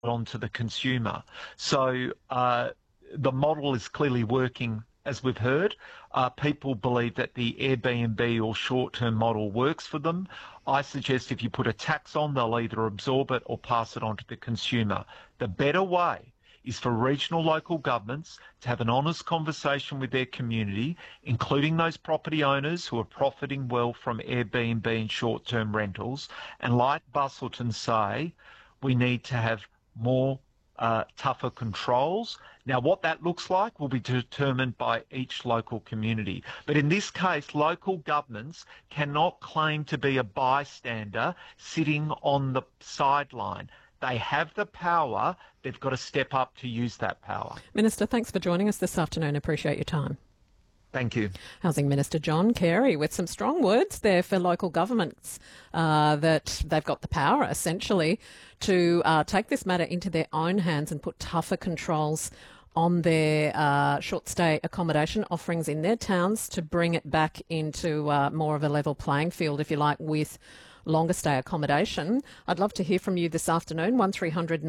onto the consumer. So the model is clearly working, as we've heard. People believe that the Airbnb or short-term model works for them. I suggest if you put a tax on, they'll either absorb it or pass it on to the consumer. The better way is for regional local governments to have an honest conversation with their community, including those property owners who are profiting well from Airbnb and short-term rentals, and like Busselton say, we need to have more tougher controls. Now, what that looks like will be determined by each local community. But in this case, local governments cannot claim to be a bystander sitting on the sideline. They have the power. They've got to step up to use that power. Minister, thanks for joining us this afternoon. Appreciate your time. Thank you. Housing Minister John Carey with some strong words there for local governments that they've got the power, essentially, to take this matter into their own hands and put tougher controls on their short-stay accommodation offerings in their towns to bring it back into more of a level playing field, if you like, with longer stay accommodation. I'd love to hear from you this afternoon. 1300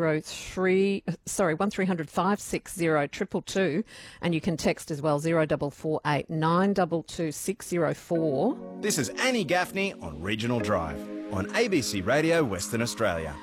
560 222, and you can text as well 0448 922 604. This is Annie Gaffney on Regional Drive on ABC Radio Western Australia.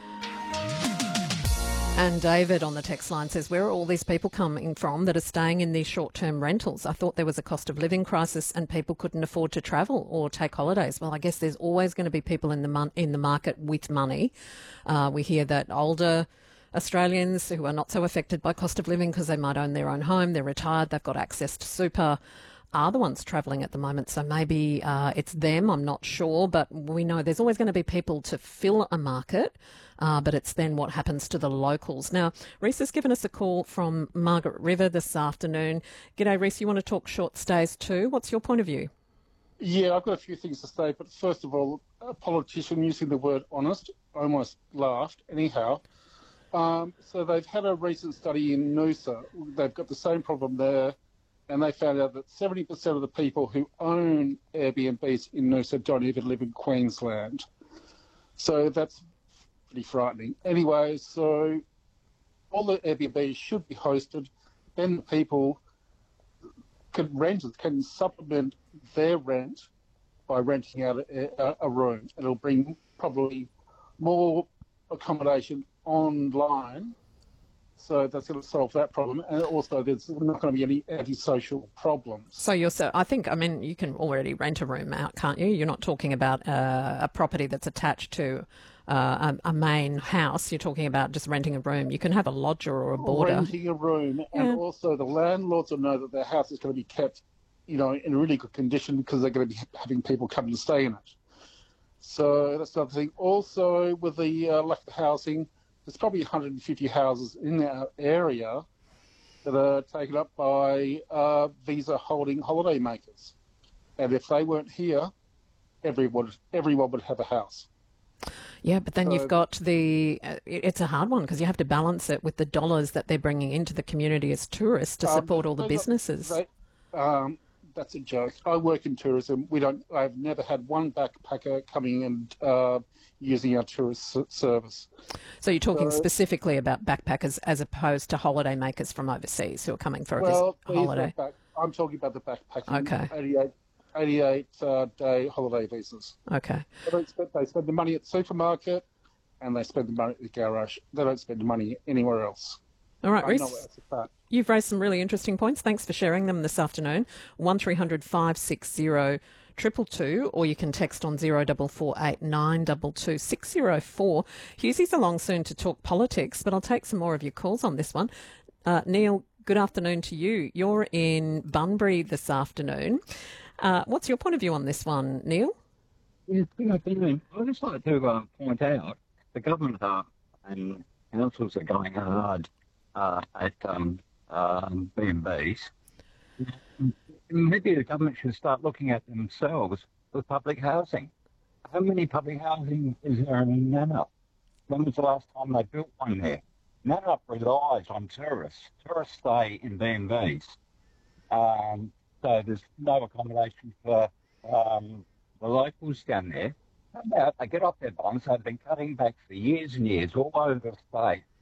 And David on the text line says, where are all these people coming from that are staying in these short-term rentals? I thought there was a cost of living crisis and people couldn't afford to travel or take holidays. Well, I guess there's always going to be people in the market with money. We hear that older Australians who are not so affected by cost of living because they might own their own home, they're retired, they've got access to super, are the ones travelling at the moment. So maybe it's them, I'm not sure, but we know there's always going to be people to fill a market, but it's then what happens to the locals. Now, Reese has given us a call from Margaret River this afternoon. G'day, Reese, you want to talk short stays too? What's your point of view? Yeah, I've got a few things to say, but first of all, a politician using the word honest, I almost laughed. Anyhow, so they've had a recent study in Noosa. They've got the same problem there. And they found out that 70% of the people who own Airbnbs in Noosa don't even live in Queensland. So that's pretty frightening. Anyway, so all the Airbnbs should be hosted. Then the people can supplement their rent by renting out a room. It'll bring probably more accommodation online. So that's going to solve that problem. And also there's not going to be any antisocial problems. So you can already rent a room out, can't you? You're not talking about a property that's attached to a main house. You're talking about just renting a room. You can have a lodger or a boarder. Renting a room. Yeah. And also the landlords will know that their house is going to be kept, in a really good condition because they're going to be having people come and stay in it. So that's another thing. Also with the lack of housing, there's probably 150 houses in our area that are taken up by visa-holding holiday makers. And if they weren't here, everyone would have a house. Yeah, but then you've got it's a hard one because you have to balance it with the dollars that they're bringing into the community as tourists to support all the businesses. That's a joke. I work in tourism. I've never had one backpacker coming and using our tourist service. So you're talking specifically about backpackers as opposed to holiday makers from overseas who are coming for a holiday? I'm talking about the backpacking. Okay. 88-day holiday visas. Okay. They spend the money at the supermarket and they spend the money at the garage. They don't spend the money anywhere else. All right, Reece, you've raised some really interesting points. Thanks for sharing them this afternoon. 1300 560 222, or you can text on 0448 922 604. Hughesy's along soon to talk politics, but I'll take some more of your calls on this one. Neil, good afternoon to you. You're in Bunbury this afternoon. What's your point of view on this one, Neil? Yes, good afternoon. I'd just like to point out the government and councils are going hard at B&Bs. Maybe the government should start looking at themselves for public housing. How many public housing is there in Nannup? When was the last time they built one there? Nannup relies on tourists. Tourists stay in B&Bs. So there's no accommodation for the locals down there. How about they get off their bonds? They've been cutting back for years and years all over the state